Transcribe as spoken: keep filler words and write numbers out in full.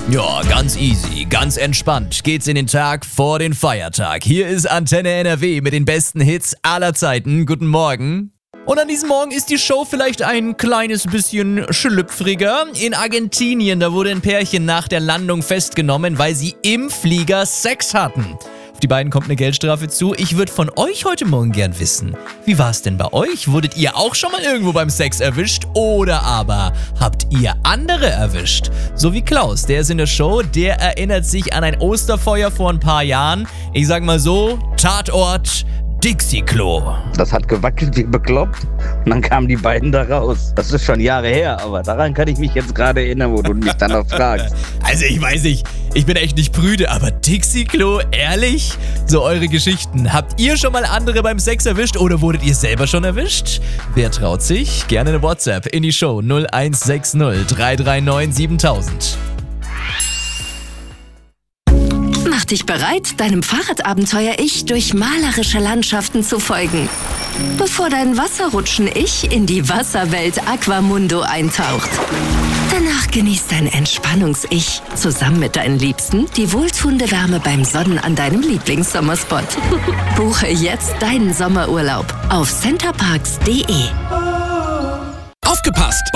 Ja, ganz easy, ganz entspannt geht's in den Tag vor den Feiertag. Hier ist Antenne N R W mit den besten Hits aller Zeiten. Guten Morgen. Und an diesem Morgen ist die Show vielleicht ein kleines bisschen schlüpfriger. In Argentinien, da wurde ein Pärchen nach der Landung festgenommen, weil sie im Flieger Sex hatten. Auf die beiden kommt eine Geldstrafe zu. Ich würde von euch heute Morgen gern wissen, wie war es denn bei euch? Wurdet ihr auch schon mal irgendwo beim Sex erwischt? Oder aber habt ihr andere erwischt? So wie Klaus, der ist in der Show, der erinnert sich an ein Osterfeuer vor ein paar Jahren. Ich sag mal so, Tatort Dixie-Klo. Das hat gewackelt wie bekloppt und dann kamen die beiden da raus. Das ist schon Jahre her, aber daran kann ich mich jetzt gerade erinnern, wo du mich dann noch fragst. Also ich weiß nicht, ich bin echt nicht prüde, aber Dixie-Klo, ehrlich? So eure Geschichten. Habt ihr schon mal andere beim Sex erwischt oder wurdet ihr selber schon erwischt? Wer traut sich? Gerne eine WhatsApp in die Show null eins sechs null drei drei neun siebentausend. Mach dich bereit, deinem Fahrradabenteuer-Ich durch malerische Landschaften zu folgen. Bevor dein Wasserrutschen-Ich in die Wasserwelt Aquamundo eintaucht. Danach genießt dein Entspannungs-Ich zusammen mit deinen Liebsten die wohltuende Wärme beim Sonnen an deinem Lieblingssommerspot. Buche jetzt deinen Sommerurlaub auf centerparks punkt de. Aufgepasst!